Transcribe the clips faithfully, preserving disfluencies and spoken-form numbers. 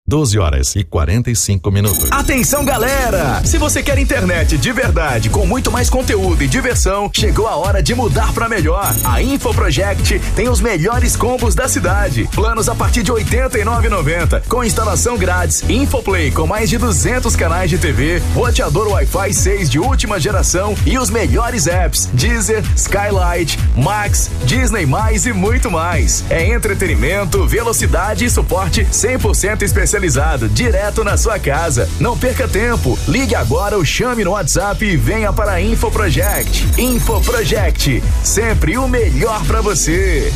doze horas e quarenta e cinco minutos. Atenção, galera! Se você quer internet de verdade, com muito mais conteúdo e diversão, chegou a hora de mudar pra melhor. A InfoProject tem os melhores combos da cidade. Planos a partir de oitenta e nove reais e noventa centavos, com instalação grátis, Infoplay com mais de duzentos canais de T V, roteador Wi-Fi seis de última geração e os melhores apps, Deezer, Skylight, Max, Disney mais e muito mais. É entretenimento, velocidade e suporte cem por cento especializado. Direto na sua casa. Não perca tempo. Ligue agora ou chame no WhatsApp e venha para a InfoProject. InfoProject, sempre o melhor para você.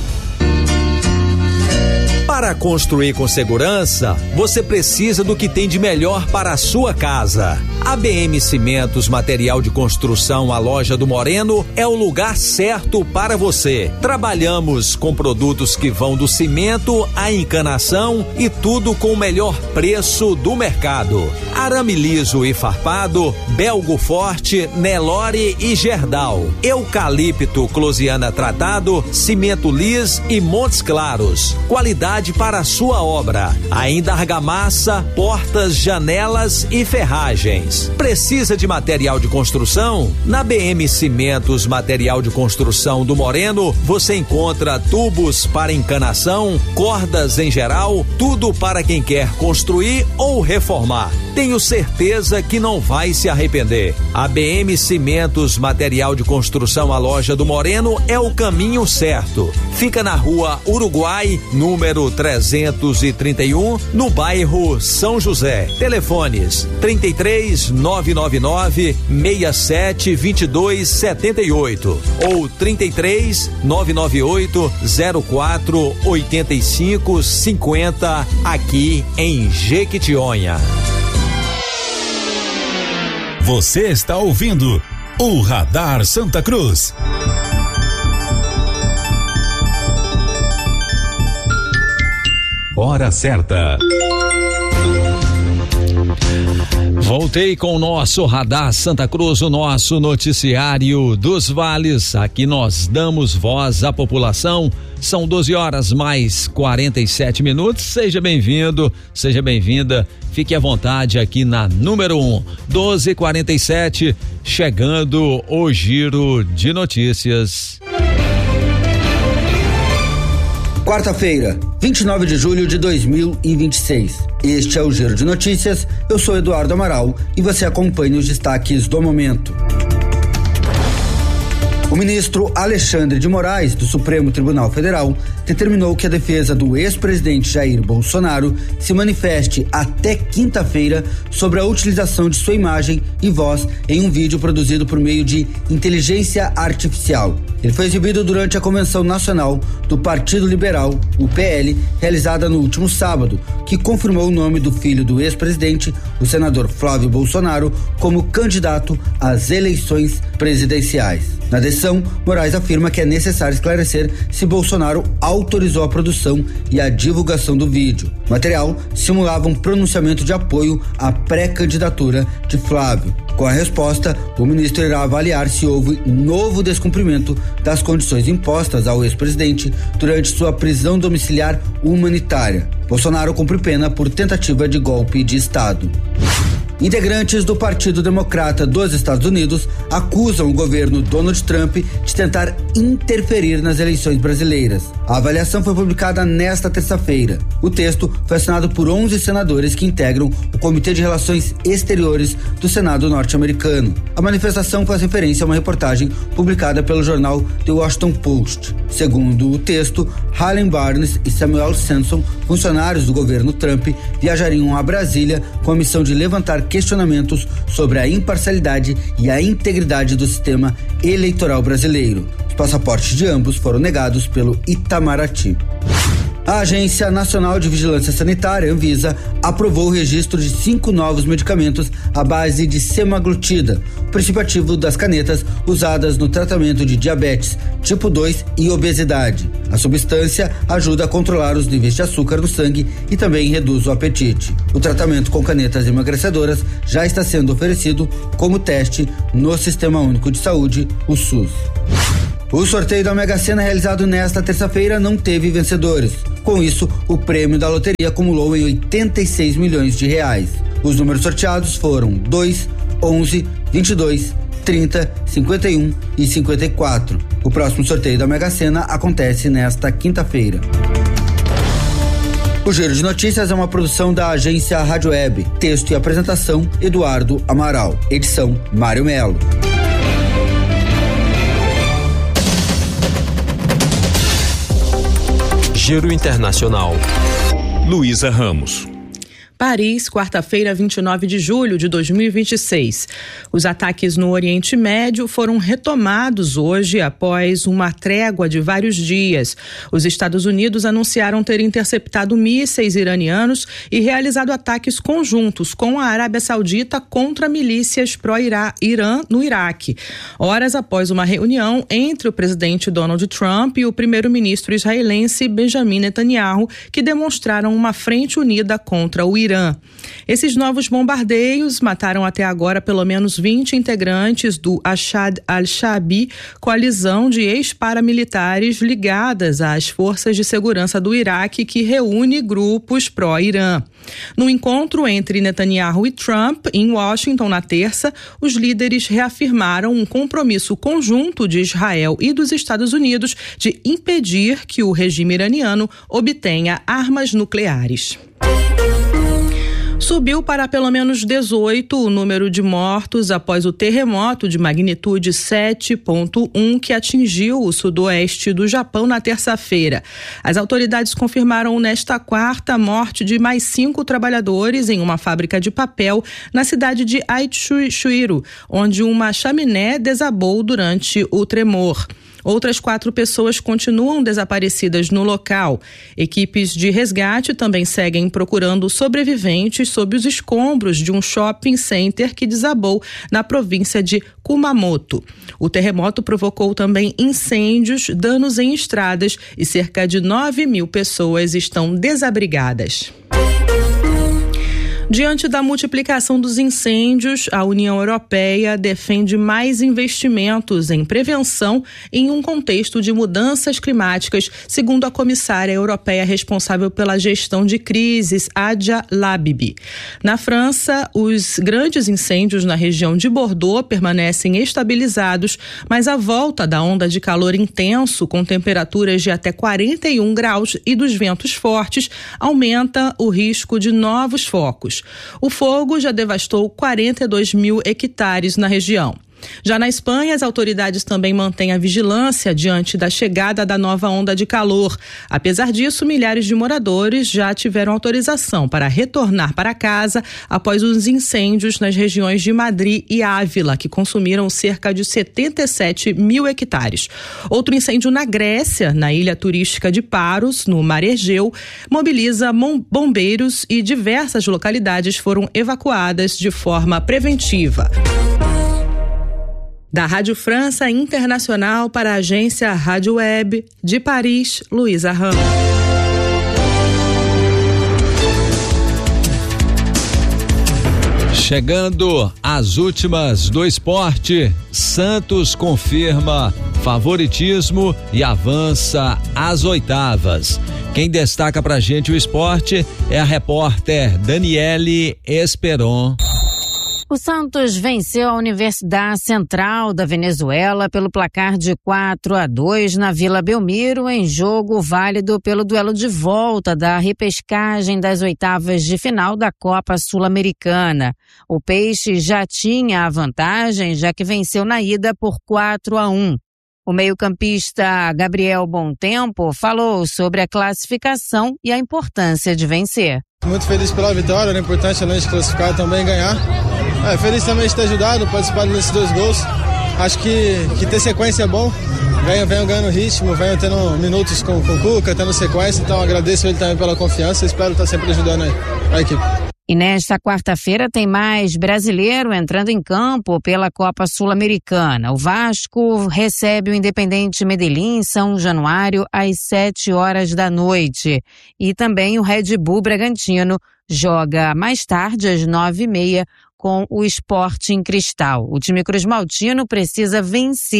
Para construir com segurança, você precisa do que tem de melhor para a sua casa. A B M Cimentos Material de Construção, a loja do Moreno, é o lugar certo para você. Trabalhamos com produtos que vão do cimento à encanação e tudo com o melhor preço do mercado. Arame liso e farpado, Belgo Forte, Nelore e Gerdau. Eucalipto Closiana tratado, cimento lis e Montes Claros. Qualidade para a sua obra. Ainda argamassa, portas, janelas e ferragens. Precisa de material de construção? Na B M Cimentos Material de Construção do Moreno, você encontra tubos para encanação, cordas em geral, tudo para quem quer construir ou reformar. Tenho certeza que não vai se arrepender. A B M Cimentos Material de Construção, a loja do Moreno, é o caminho certo. Fica na rua Uruguai, número trezentos e trinta e um, no bairro São José. Telefones trinta e três, nove nove nove, seis sete, dois dois sete oito ou trinta e três, nove nove oito, zero quatro, oito cinco cinco zero aqui em Jequitinhonha. Você está ouvindo o Radar Santa Cruz. Hora certa. Voltei com o nosso Radar Santa Cruz, o nosso noticiário dos vales. Aqui nós damos voz à população. São doze horas mais quarenta e sete minutos. Seja bem-vindo, seja bem-vinda. Fique à vontade aqui na número um, doze e quarenta e sete, chegando o giro de notícias. Quarta-feira, vinte e nove de julho de dois mil e vinte e seis. Este é o Giro de Notícias. Eu sou Eduardo Amaral e você acompanha os destaques do momento. O ministro Alexandre de Moraes, do Supremo Tribunal Federal, determinou que a defesa do ex-presidente Jair Bolsonaro se manifeste até quinta-feira sobre a utilização de sua imagem e voz em um vídeo produzido por meio de inteligência artificial. Ele foi exibido durante a Convenção Nacional do Partido Liberal, o P L, realizada no último sábado, que confirmou o nome do filho do ex-presidente, o senador Flávio Bolsonaro, como candidato às eleições presidenciais. Na decisão, Moraes afirma que é necessário esclarecer se Bolsonaro autorizou a produção e a divulgação do vídeo. O material simulava um pronunciamento de apoio à pré-candidatura de Flávio. Com a resposta, o ministro irá avaliar se houve novo descumprimento das condições impostas ao ex-presidente durante sua prisão domiciliar humanitária. Bolsonaro cumpre pena por tentativa de golpe de Estado. Integrantes do Partido Democrata dos Estados Unidos acusam o governo Donald Trump de tentar interferir nas eleições brasileiras. A avaliação foi publicada nesta terça-feira. O texto foi assinado por onze senadores que integram o Comitê de Relações Exteriores do Senado norte-americano. A manifestação faz referência a uma reportagem publicada pelo jornal The Washington Post. Segundo o texto, Harlan Barnes e Samuel Sanson, funcionários do governo Trump, viajariam a Brasília com a missão de levantar questionamentos sobre a imparcialidade e a integridade do sistema eleitoral brasileiro. Os passaportes de ambos foram negados pelo Itamaraty. A Agência Nacional de Vigilância Sanitária, Anvisa, aprovou o registro de cinco novos medicamentos à base de semaglutida, o princípio ativo das canetas usadas no tratamento de diabetes tipo dois e obesidade. A substância ajuda a controlar os níveis de açúcar no sangue e também reduz o apetite. O tratamento com canetas emagrecedoras já está sendo oferecido como teste no Sistema Único de Saúde, o SUS. O sorteio da Mega Sena realizado nesta terça-feira não teve vencedores. Com isso, o prêmio da loteria acumulou em oitenta e seis milhões de reais. Os números sorteados foram dois, onze, vinte e dois, trinta, cinquenta e um e cinquenta e quatro. O próximo sorteio da Mega Sena acontece nesta quinta-feira. O Giro de Notícias é uma produção da agência Rádio Web. Texto e apresentação, Eduardo Amaral. Edição, Mário Melo. Giro Internacional. Luísa Ramos. Paris, quarta-feira, vinte e nove de julho de dois mil e vinte e seis. Os ataques no Oriente Médio foram retomados hoje após uma trégua de vários dias. Os Estados Unidos anunciaram ter interceptado mísseis iranianos e realizado ataques conjuntos com a Arábia Saudita contra milícias pró-Irã no Iraque. Horas após uma reunião entre o presidente Donald Trump e o primeiro-ministro israelense Benjamin Netanyahu, que demonstraram uma frente unida contra o Irã. Esses novos bombardeios mataram até agora pelo menos vinte integrantes do Ashad al-Shaabi, coalizão de ex-paramilitares ligadas às forças de segurança do Iraque que reúne grupos pró-Irã. No encontro entre Netanyahu e Trump, em Washington, na terça, os líderes reafirmaram um compromisso conjunto de Israel e dos Estados Unidos de impedir que o regime iraniano obtenha armas nucleares. Subiu para pelo menos dezoito o número de mortos após o terremoto de magnitude sete ponto um que atingiu o sudoeste do Japão na terça-feira. As autoridades confirmaram nesta quarta a morte de mais cinco trabalhadores em uma fábrica de papel na cidade de Aichi-Chuiro, onde uma chaminé desabou durante o tremor. Outras quatro pessoas continuam desaparecidas no local. Equipes de resgate também seguem procurando sobreviventes sob os escombros de um shopping center que desabou na província de Kumamoto. O terremoto provocou também incêndios, danos em estradas e cerca de nove mil pessoas estão desabrigadas. Diante da multiplicação dos incêndios, a União Europeia defende mais investimentos em prevenção em um contexto de mudanças climáticas, segundo a comissária europeia responsável pela gestão de crises, Adja Labibi. Na França, os grandes incêndios na região de Bordeaux permanecem estabilizados, mas a volta da onda de calor intenso, com temperaturas de até quarenta e um graus e dos ventos fortes, aumenta o risco de novos focos. O fogo já devastou quarenta e dois mil hectares na região. Já na Espanha, as autoridades também mantêm a vigilância diante da chegada da nova onda de calor. Apesar disso, milhares de moradores já tiveram autorização para retornar para casa após os incêndios nas regiões de Madrid e Ávila, que consumiram cerca de setenta e sete mil hectares. Outro incêndio na Grécia, na ilha turística de Paros, no Mar Egeu, mobiliza bombeiros e diversas localidades foram evacuadas de forma preventiva. Da Rádio França Internacional para a agência Rádio Web, de Paris, Luísa Ramos. Chegando às últimas do esporte, Santos confirma favoritismo e avança às oitavas. Quem destaca pra gente o esporte é a repórter Daniele Esperon. O Santos venceu a Universidade Central da Venezuela pelo placar de quatro a dois na Vila Belmiro, em jogo válido pelo duelo de volta da repescagem das oitavas de final da Copa Sul-Americana. O Peixe já tinha a vantagem, já que venceu na ida por quatro a um. O meio-campista Gabriel Bontempo falou sobre a classificação e a importância de vencer. Muito feliz pela vitória, era importante além de classificar também ganhar. É, feliz também de ter ajudado, participado desses dois gols. Acho que, que ter sequência é bom. Venho, venho ganhando ritmo, venho tendo minutos com, com o Cuca, tendo sequência. Então agradeço ele também pela confiança e espero estar sempre ajudando aí a equipe. E nesta quarta-feira tem mais brasileiro entrando em campo pela Copa Sul-Americana. O Vasco recebe o Independente Medellín em São Januário às sete horas da noite. E também o Red Bull Bragantino joga mais tarde às nove e meia com o Sporting Cristal. O time cruzmaltino precisa vencer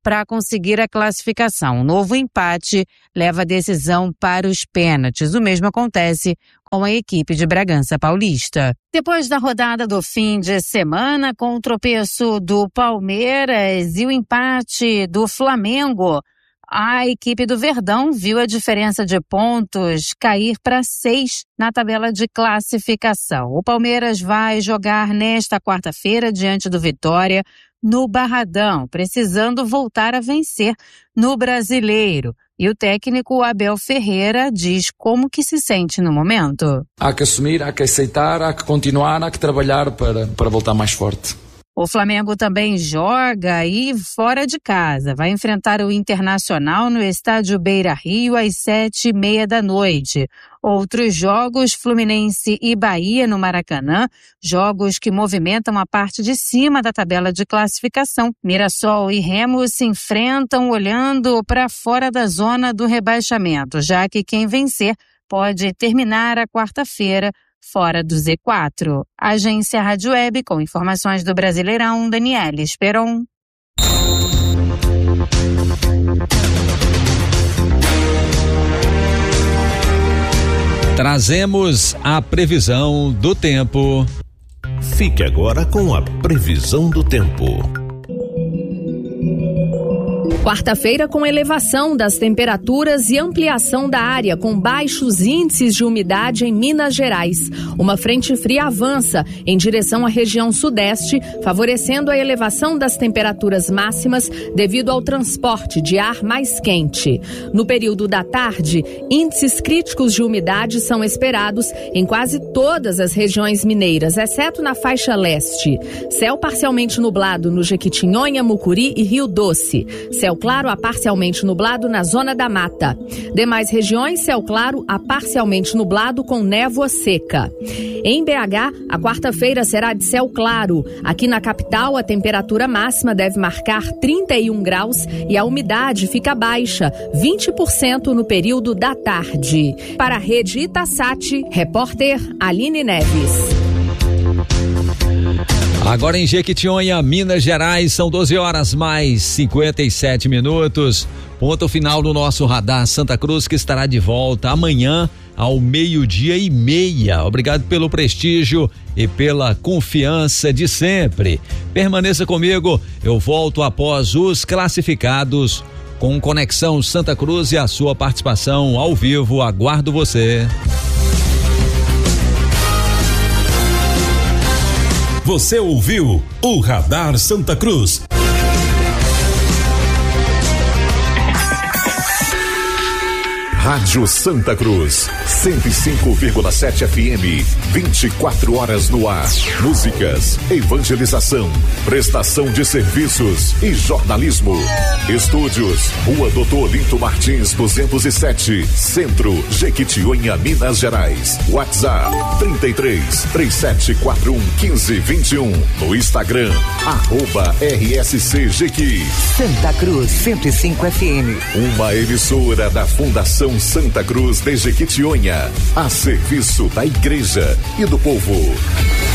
para conseguir a classificação. Um novo empate leva a decisão para os pênaltis. O mesmo acontece com a equipe de Bragança Paulista. Depois da rodada do fim de semana, com o tropeço do Palmeiras e o empate do Flamengo, a equipe do Verdão viu a diferença de pontos cair para seis na tabela de classificação. O Palmeiras vai jogar nesta quarta-feira diante do Vitória no Barradão, precisando voltar a vencer no Brasileiro. E o técnico Abel Ferreira diz como que se sente no momento. Há que assumir, há que aceitar, há que continuar, há que trabalhar para, para voltar mais forte. O Flamengo também joga aí fora de casa. Vai enfrentar o Internacional no estádio Beira-Rio às sete e meia da noite. Outros jogos, Fluminense e Bahia no Maracanã, jogos que movimentam a parte de cima da tabela de classificação. Mirassol e Remo se enfrentam olhando para fora da zona do rebaixamento, já que quem vencer pode terminar a quarta-feira fora do Z quatro. Agência Rádio Web, com informações do Brasileirão, Daniela Esperon. Trazemos a previsão do tempo. Fique agora com a previsão do tempo. Quarta-feira com elevação das temperaturas e ampliação da área com baixos índices de umidade em Minas Gerais. Uma frente fria avança em direção à região sudeste, favorecendo a elevação das temperaturas máximas devido ao transporte de ar mais quente. No período da tarde, índices críticos de umidade são esperados em quase todas as regiões mineiras, exceto na faixa leste. Céu parcialmente nublado no Jequitinhonha, Mucuri e Rio Doce. Céu claro a parcialmente nublado na Zona da Mata. Demais regiões, céu claro a parcialmente nublado com névoa seca. Em B H, a quarta-feira será de céu claro. Aqui na capital, a temperatura máxima deve marcar trinta e um graus e a umidade fica baixa, vinte por cento no período da tarde. Para a Rede Itasat, repórter Aline Neves. Agora em Jequitinhonha, Minas Gerais, são doze horas mais cinquenta e sete minutos. Ponto final no nosso Radar Santa Cruz, que estará de volta amanhã ao meio-dia e meia. Obrigado pelo prestígio e pela confiança de sempre. Permaneça comigo, eu volto após os classificados com Conexão Santa Cruz e a sua participação ao vivo. Aguardo você. Você ouviu o Radar Santa Cruz. Rádio Santa Cruz, cento e cinco vírgula sete F M, vinte e quatro horas no ar. Músicas, evangelização, prestação de serviços e jornalismo. Estúdios, Rua Doutor Olinto Martins, duzentos e sete, Centro, Jequitinhonha, Minas Gerais. WhatsApp, trinta e três, três sete quatro um, quinze, vinte e um. No Instagram, arroba R S C Jequi. Santa Cruz, cento e cinco F M. Uma emissora da Fundação Santa Cruz de Jequitinhonha, a serviço da igreja e do povo.